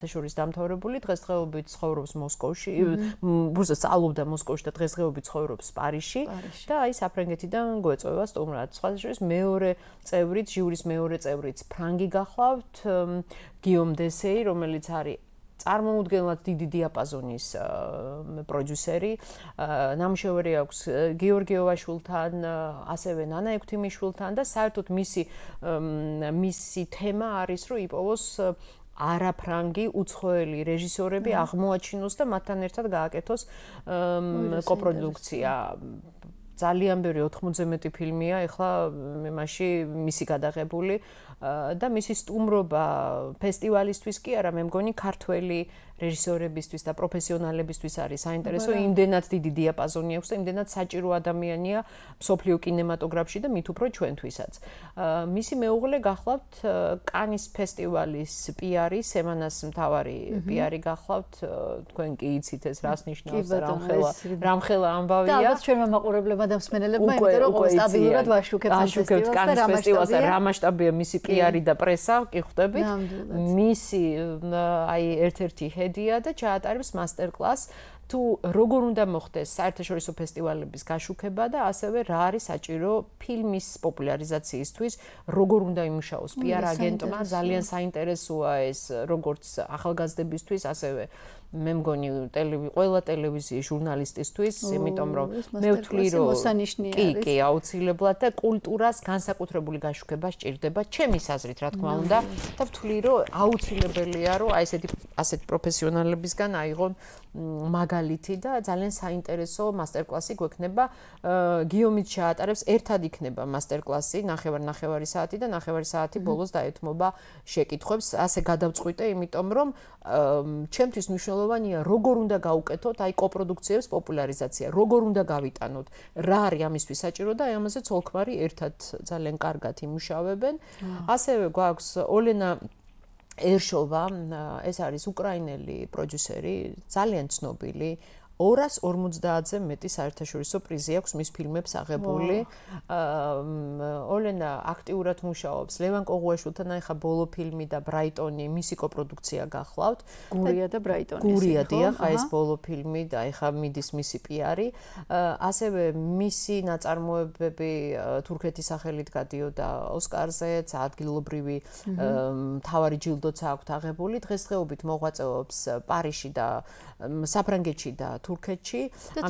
შორის დამთავრებული, დღესდღეობით ცხოვრობს მოსკოვში, უბრალოდ სწავლობდა მოსკოვში და დღესდღეობით ცხოვრობს პარიზში და აი საფრანგეთიდან გვეწევა სტუმრად. სხვა შორის მეორე წევრიც, ჟიურის მეორე წევრიც ფრანგი გახლავთ, გიომ დესეი, რომელიც არის წარმოუდგენლად დიდი დიაპაზონის პროდიუსერი. ნამუშევარი აქვს გიორგიევაშვილთან, ასევე ნანა ექვთიმიშვილთან და საერთოდ მისი თემა არის, რომ იპოვოს არაფრანგი უცხოელი რეჟისორები აღმოაჩინოს და მათთან ერთად გააკეთოს კოპროდუქცია. ძალიან ბევრი 80-ზე მეტი ფილმია ეხლა იმაში მისი გადაღებული და მისი სტუმრობა ფესტივალისთვის კი არა, მე მგონი ქართველი რეჟისორებისთვის და პროფესიონალებისთვის არის საინტერესო, იმდენად დიდი დიაპაზონი აქვს და იმდენად საჭირო ადამიანია მსოფლიო კინემატოგრაფში და მით უფრო ჩვენთვისაც. მისი მეუღლე გახლავთ კანის ფესტივალის პიარი, სემანას მთავარი პიარი გახლავთ, თქვენ კი იცით ეს რას ნიშნავს და რამხელა ამბავია. და ალბათ ჩვენმა მაყურებლებმა და მსმენელებმა, იმიტომ რომ სტაბილურად ვაშუქებთ კანის ფესტივალს და რა მასშტაბია მისი პიარი და პრესა, კი ხვდებით. მისი აი ერთ-ერთი და ჩაატარებს მასტერ-კლასს თუ როგორ უნდა მოხდეს საერთაშორისო ფესტივალების გაშუქება და ასევე რა არის საჭირო ფილმის პოპულარიზაციისთვის, როგორ უნდა იმუშაოს პიარ აგენტმა, ძალიან საინტერესოა ეს როგორც ახალგაზრდებისთვის, ასევე მე მგონი ყველა ტელევიზიის ჟურნალისტისთვის, იმიტომ რომ მე ვთვლი რომ კი, აუცილებლად და კულტურას განსაკუთრებული გაშუქება სჭირდება, ჩემის აზრით, რა თქმა უნდა, და ვთვლი რომ აუცილებელია რომ აი ასეთი პროფესიონალებისგან აიღონ მაგალითი და ძალიან საინტერესო მასტერ-კლასი გვექნება. გიომიც ჩაატარებს, ერთად იქნება მასტერ-კლასი, ნახევარი საათი და ნახევარი საათი ბოლოს დაეთმობა შეკითხვებს. ასე გადავწყვიტე, იმიტომ რომ ჩემთვის მნიშვნელოვანია როგორ უნდა გაუკეთოთ აი კოპროდუქციების პოპულარიზაცია, როგორ უნდა გავიტანოთ, რა არის ამისთვის საჭირო და აი ამაზე ცოლ-ქმარი ერთად ძალიან კარგად იმუშავებენ. ასევე გვაქვს ოლენა ერშოვა, ეს არის უკრაინელი პროდიუსერი, ძალიან ცნობილი. 250-ზე მეტი საერთაშორისო პრიზი აქვს მის ფილმებს აღებული. ოლენა აქტიურად მუშაობს ლევან კოღუაშვილთან, ახლა ბოლო ფილმი და ბრაიტონი მისი კოპროდუქცია გახლავთ. გურია და ბრაიტონი. გურია დიახ, ეს ბოლო ფილმი და ახლა მიდის მისი პიარი. ასევე მისი ნაწარმოებები თურქეთის სახელით გადიოდა ოსკარზე, ადგილობრივი მთავარი ჯილდოც აქვს აღებული. დღესდღეობით მოღვაწეობს პარიზში და საფრანგეთში და თურქეთში.